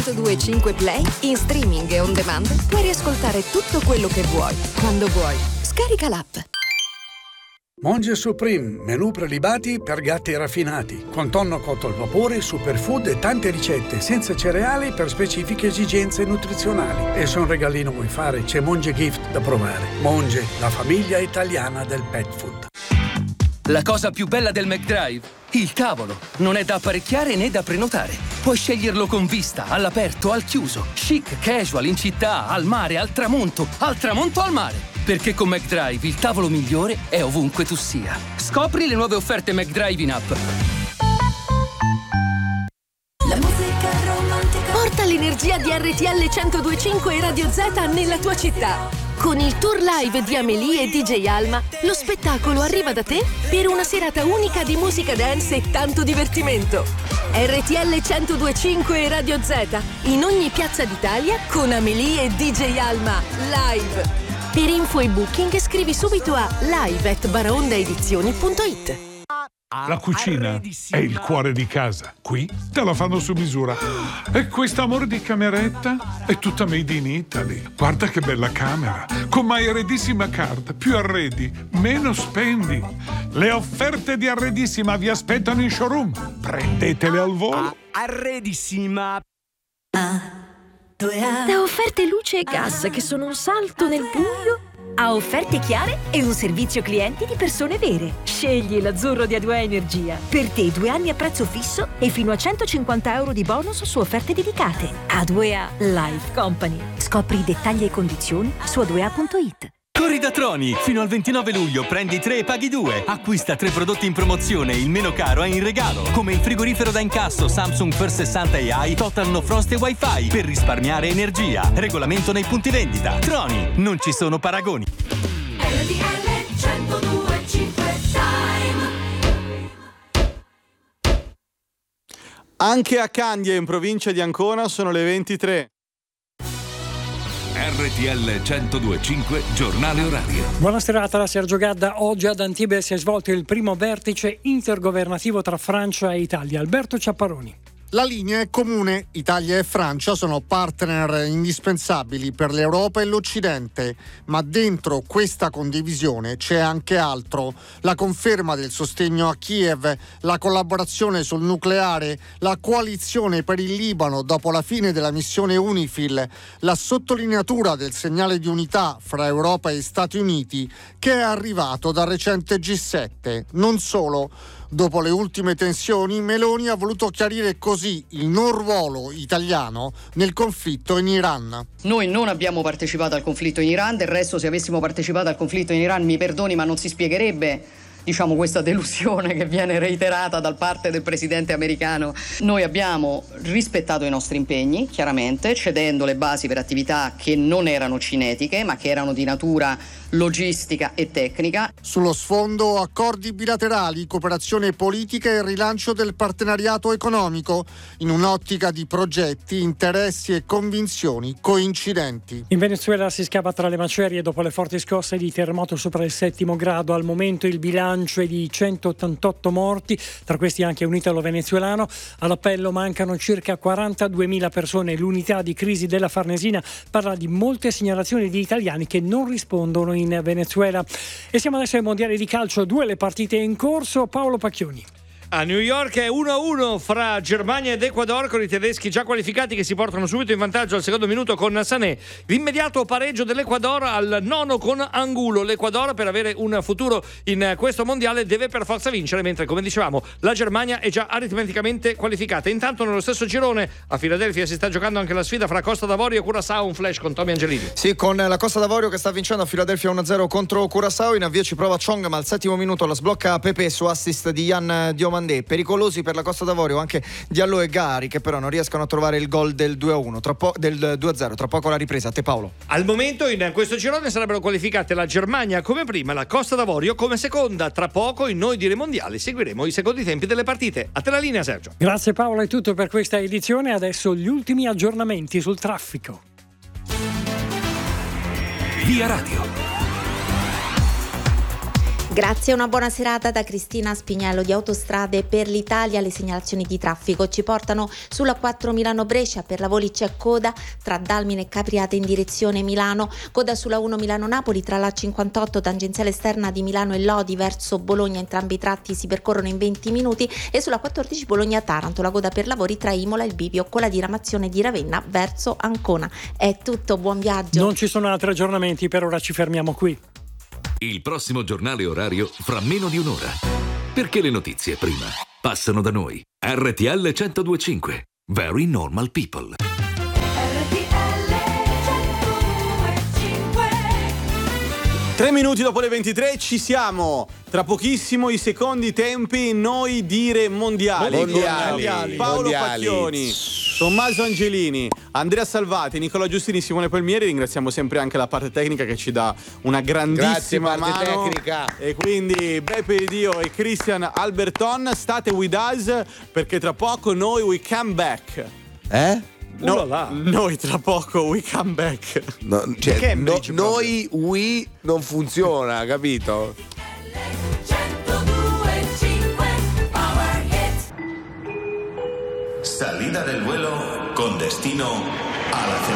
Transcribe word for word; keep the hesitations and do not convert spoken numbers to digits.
centodue e cinque Play, in streaming e on demand, puoi riascoltare tutto quello che vuoi, quando vuoi. Scarica l'app. Monge Supreme, menù prelibati per gatti raffinati, con tonno cotto al vapore, superfood e tante ricette senza cereali per specifiche esigenze nutrizionali. E se un regalino vuoi fare, c'è Monge Gift da provare. Monge, la famiglia italiana del pet food. La cosa più bella del McDrive? Il tavolo. Non è da apparecchiare né da prenotare. Puoi sceglierlo con vista, all'aperto, al chiuso, chic, casual, in città, al mare, al tramonto, al tramonto al mare. Perché con McDrive il tavolo migliore è ovunque tu sia. Scopri le nuove offerte McDrive in app. La musica romantica. Porta l'energia di R T L centodue e cinque e Radio Z nella tua città. Con il tour live di Amélie e D J Alma, lo spettacolo arriva da te per una serata unica di musica dance e tanto divertimento. R T L centodue e cinque e Radio Z, in ogni piazza d'Italia con Amélie e D J Alma, live. Per info e booking scrivi subito a live at baraondaedizioni punto it. La cucina è il cuore di casa. Qui te la fanno su misura. E questo amore di cameretta è tutta made in Italy. Guarda che bella camera. Con My Arredissima Card. Più arredi, meno spendi. Le offerte di Arredissima vi aspettano in showroom. Prendetele al volo. Arredissima. Da offerte luce e gas che sono un salto nel buio a offerte chiare e un servizio clienti di persone vere. Scegli l'azzurro di A due A Energia. Per te due anni a prezzo fisso e fino a centocinquanta euro di bonus su offerte dedicate. A due A Life Company. Scopri i dettagli e condizioni su a due a punto it. Corri da Troni! Fino al ventinove luglio prendi tre e paghi due. Acquista tre prodotti in promozione e il meno caro è in regalo. Come il frigorifero da incasso Samsung First sessanta A I Total No Frost e Wi-Fi per risparmiare energia. Regolamento nei punti vendita. Troni, non ci sono paragoni. R T L centodue e cinque Time. Anche a Candia, in provincia di Ancona, sono le ventitré. R T L centodue e cinque, giornale orario. Buona serata da Sergio Gadda. Oggi ad Antibes si è svolto il primo vertice intergovernativo tra Francia e Italia. Alberto Ciapparoni. La linea è comune. Italia e Francia sono partner indispensabili per l'Europa e l'Occidente, ma dentro questa condivisione c'è anche altro: la conferma del sostegno a Kiev, la collaborazione sul nucleare, la coalizione per il Libano dopo la fine della missione UNIFIL, la sottolineatura del segnale di unità fra Europa e Stati Uniti che è arrivato dal recente G sette. Non solo. Dopo le ultime tensioni, Meloni ha voluto chiarire così il non ruolo italiano nel conflitto in Iran. Noi non abbiamo partecipato al conflitto in Iran, del resto se avessimo partecipato al conflitto in Iran, mi perdoni, ma non si spiegherebbe, diciamo, questa delusione che viene reiterata da parte del presidente americano. Noi abbiamo rispettato i nostri impegni, chiaramente, cedendo le basi per attività che non erano cinetiche, ma che erano di natura logistica e tecnica. Sullo sfondo, accordi bilaterali, cooperazione politica e rilancio del partenariato economico, in un'ottica di progetti, interessi e convinzioni coincidenti. In Venezuela si scava tra le macerie dopo le forti scosse di terremoto sopra il settimo grado. Al momento il bilancio è di centottantotto morti, tra questi anche un italo-venezuelano. All'appello mancano circa quarantaduemila persone. L'unità di crisi della Farnesina parla di molte segnalazioni di italiani che non rispondono in Venezuela. E siamo adesso ai mondiali di calcio, due le partite in corso. Paolo Pacchioni. A New York è uno a uno fra Germania ed Ecuador, con i tedeschi già qualificati che si portano subito in vantaggio al secondo minuto con Sané. L'immediato pareggio dell'Ecuador al nono con Angulo. L'Ecuador, per avere un futuro in questo mondiale, deve per forza vincere, mentre, come dicevamo, la Germania è già aritmeticamente qualificata. Intanto nello stesso girone a Filadelfia si sta giocando anche la sfida fra Costa d'Avorio e Curaçao. Un flash con Tommy Angelini. Sì, con la Costa d'Avorio che sta vincendo a Filadelfia uno a zero contro Curaçao. In avvio ci prova Chong, ma al settimo minuto la sblocca Pepe su assist di Yann Diomandé. Pericolosi per la Costa d'Avorio anche Diallo e Gari, che però non riescono a trovare il gol del due a uno, tra po- del due a zero. Tra poco la ripresa. A te, Paolo. Al momento in questo girone sarebbero qualificate la Germania come prima, la Costa d'Avorio come seconda. Tra poco in Noi Dire Mondiali seguiremo i secondi tempi delle partite. A te la linea, Sergio. Grazie Paolo, è tutto per questa edizione. Adesso gli ultimi aggiornamenti sul traffico. Via Radio. Grazie, una buona serata da Cristina Spignello di Autostrade per l'Italia. Le segnalazioni di traffico ci portano sulla quattro Milano-Brescia, per lavori c'è coda tra Dalmine e Capriate in direzione Milano, coda sulla uno Milano-Napoli tra la cinquantotto tangenziale esterna di Milano e Lodi verso Bologna, entrambi i tratti si percorrono in venti minuti, e sulla quattordici Bologna-Taranto la coda per lavori tra Imola e il Bivio con la diramazione di Ravenna verso Ancona. È tutto, buon viaggio. Non ci sono altri aggiornamenti, per ora ci fermiamo qui. Il prossimo giornale orario fra meno di un'ora. Perché le notizie prima passano da noi. R T L centodue e cinque. Very Normal People. Tre minuti dopo le ventitré ci siamo. Tra pochissimo i secondi tempi noi dire mondiali. Mondiali. mondiali. Paolo mondiali. Pacchioni, Tommaso Angelini, Andrea Salvati, Nicola Giustini, Simone Palmieri. Ringraziamo sempre anche la parte tecnica che ci dà una grandissima Grazie, parte mano. tecnica. E quindi Beppe Dio e Christian Alberton, state with us perché tra poco noi we come back. Eh? No, noi tra poco we come back. No, cioè, no, noi we non funziona, capito? Salida del vuelo con destino a la